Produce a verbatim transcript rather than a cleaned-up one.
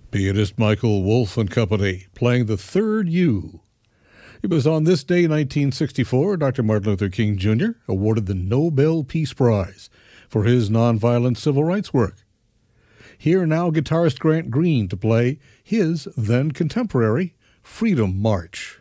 Pianist Michael Wolff and Company, playing the third U. It was on this day, nineteen sixty-four, Doctor Martin Luther King Junior awarded the Nobel Peace Prize for his nonviolent civil rights work. Here now, guitarist Grant Green to play his then contemporary Freedom March.